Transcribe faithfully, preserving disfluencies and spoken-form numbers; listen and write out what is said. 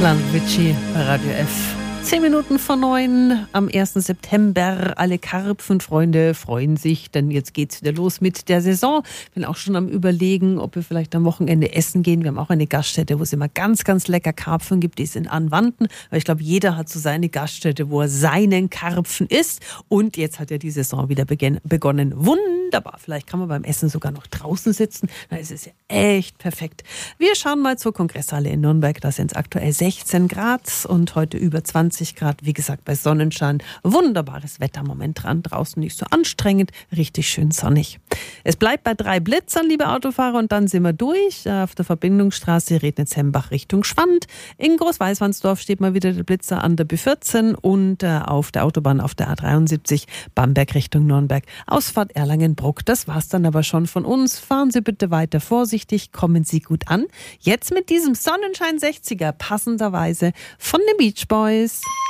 Lionel Richie bei Radio F. Zehn Minuten vor neun am ersten September. Alle Karpfenfreunde freuen sich, denn jetzt geht's wieder los mit der Saison. Bin auch schon am Überlegen, ob wir vielleicht am Wochenende essen gehen. Wir haben auch eine Gaststätte, wo es immer ganz, ganz lecker Karpfen gibt. Die ist in Anwanten. Aber ich glaube, jeder hat so seine Gaststätte, wo er seinen Karpfen isst. Und jetzt hat ja die Saison wieder begonnen. Wunderbar. Vielleicht kann man beim Essen sogar noch draußen sitzen. Da ist es ja echt perfekt. Wir schauen mal zur Kongresshalle in Nürnberg. Da sind es aktuell sechzehn Grad und heute über zwanzig Grad, wie gesagt, bei Sonnenschein. Wunderbares Wetter momentan. Draußen nicht so anstrengend, richtig schön sonnig. Es bleibt bei drei Blitzern, liebe Autofahrer, und dann sind wir durch. Auf der Verbindungsstraße Rednitz-Hembach Richtung Schwand. In Großweißwandsdorf steht mal wieder der Blitzer an der B vierzehn und auf der Autobahn auf der A dreiundsiebzig Bamberg Richtung Nürnberg. Ausfahrt Erlangen-Bruck. Das war's dann aber schon von uns. Fahren Sie bitte weiter vorsichtig, kommen Sie gut an. Jetzt mit diesem Sonnenschein sechziger, passenderweise von den Beach Boys.